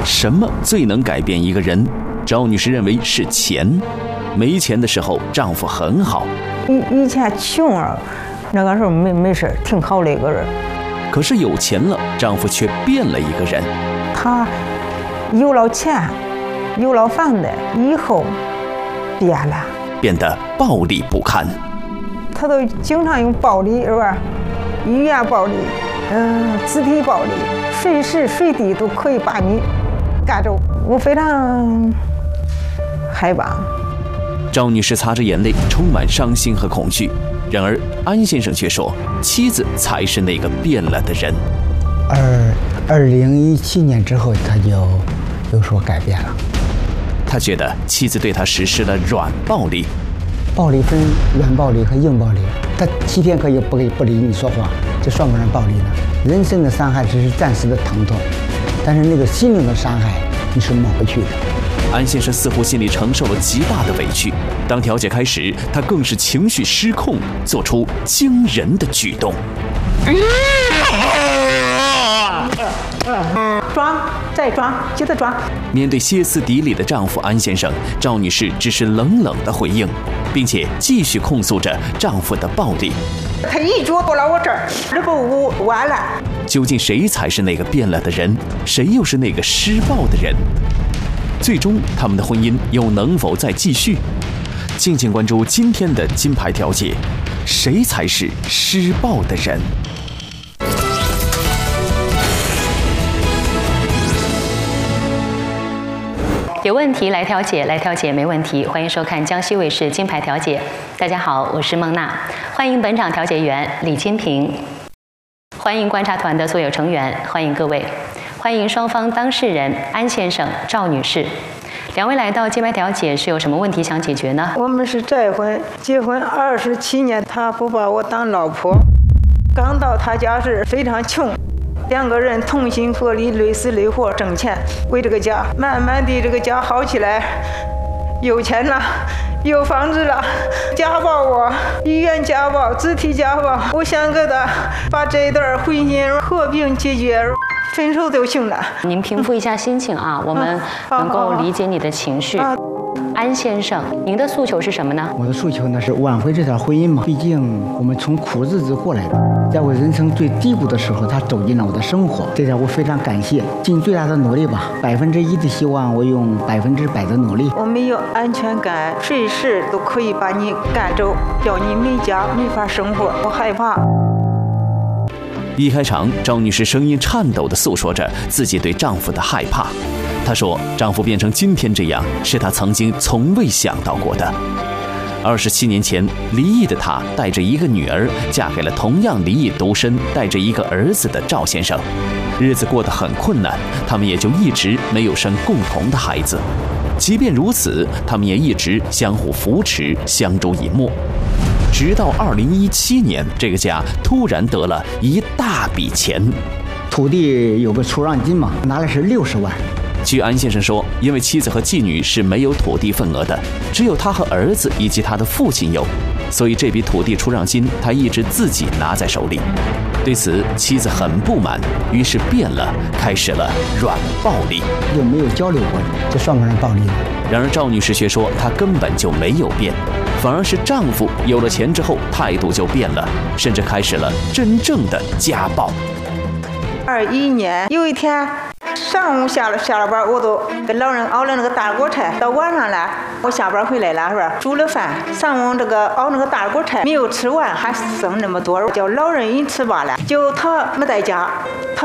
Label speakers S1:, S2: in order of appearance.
S1: 什么最能改变一个人？赵女士认为是钱。没钱的时候，丈夫很好。
S2: 以前穷啊，那个时候没事，挺好的一个人。
S1: 可是有钱了，丈夫却变了一个人。
S2: 他有了钱，有了房子以后，变了，
S1: 变得暴力不堪。
S2: 他都经常用暴力，是吧？语言暴力，肢体暴力，随时随地都可以把你赶走。我非常害怕。
S1: 赵女士擦着眼泪，充满伤心和恐惧。然而安先生却说，妻子才是那个变了的人。
S3: 2017年之后，他就有所改变了。
S1: 他觉得妻子对他实施了软暴力。
S3: 暴力分软暴力和硬暴力，他7天可以不理你说话，这算不算暴力呢？人身的伤害只是暂时的疼痛，但是那个心灵的伤害你是抹不去的。
S1: 安先生似乎心里承受了极大的委屈，当调解开始，他更是情绪失控，做出惊人的举动。
S2: 装，再装，接着装。
S1: 面对歇斯底里的丈夫安先生，赵女士只是冷冷的回应，并且继续控诉着丈夫的暴力。
S2: 他一脚到了我这儿，这不完了。
S1: 究竟谁才是那个变了的人？谁又是那个施暴的人？最终，他们的婚姻又能否再继续？敬请关注今天的金牌调解，谁才是施暴的人？
S4: 有问题来调解，来调解没问题。欢迎收看江西卫视金牌调解。大家好，我是孟娜，欢迎本场调解员李金平，欢迎观察团的所有成员，欢迎各位，欢迎双方当事人安先生、赵女士。两位来到金牌调解是有什么问题想解决呢？
S2: 我们是再婚，结婚27年，他不把我当老婆。刚到他家是非常穷。2个人同心合力，累死累活挣钱，为这个家。慢慢的，这个家好起来，有钱了，有房子了。家暴我，语言家暴，肢体家暴。我想给他把这段婚姻和平解决，分手就行了。
S4: 您平复一下心情啊，我们能够理解你的情绪。安先生，您的诉求是什么呢？
S3: 我的诉求呢是挽回这段婚姻嘛，毕竟我们从苦日子过来的，在我人生最低谷的时候，他走进了我的生活，这点我非常感谢，尽最大的努力吧，1%的希望，我用100%的努力。
S2: 我没有安全感，随时都可以把你赶走，叫你没家没法生活，我害怕。
S1: 一开场，赵女士声音颤抖地诉说着自己对丈夫的害怕。她说，丈夫变成今天这样，是她曾经从未想到过的。27年前，离异的她带着一个女儿，嫁给了同样离异独身、带着一个儿子的赵先生。日子过得很困难，他们也就一直没有生共同的孩子。即便如此，他们也一直相互扶持，相濡以沫。直到2017年，这个家突然得了一大笔钱。
S3: 土地有个出让金嘛，拿的是60万。
S1: 据安先生说，因为妻子和继女是没有土地份额的，只有他和儿子以及他的父亲有，所以这笔土地出让金他一直自己拿在手里。对此，妻子很不满，于是变了，开始了软暴力。
S3: 又没有交流过，这算不算暴力呢？
S1: 然而赵女士却说，她根本就没有变，反而是丈夫有了钱之后态度就变了，甚至开始了真正的家暴。
S2: 21年有一天上午下了班，我都跟老人熬了那个大锅菜，到晚上了，我下班回来了是吧？煮了饭，上午这个熬那个大锅菜没有吃完，还剩那么多，叫老人一吃罢了。就他没在家，他